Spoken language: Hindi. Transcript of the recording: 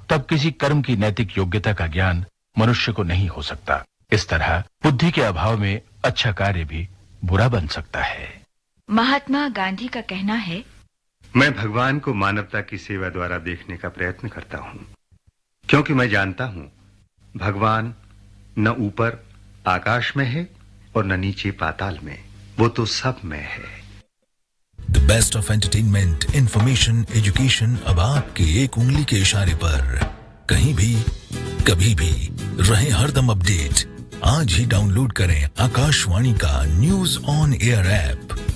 तब किसी कर्म की नैतिक योग्यता का ज्ञान मनुष्य को नहीं हो सकता। इस तरह बुद्धि के अभाव में अच्छा कार्य भी बुरा बन सकता है। महात्मा गांधी का कहना है, मैं भगवान को मानवता की सेवा द्वारा देखने का प्रयत्न करता हूं, क्योंकि मैं जानता हूं भगवान न ऊपर आकाश में है और न नीचे पाताल में, वो तो सब में है। The best of entertainment, information, education अब आपके एक उंगली के इशारे पर, कहीं भी कभी भी रहे हरदम अपडेट। आज ही डाउनलोड करें आकाशवाणी का न्यूज ऑन एयर ऐप।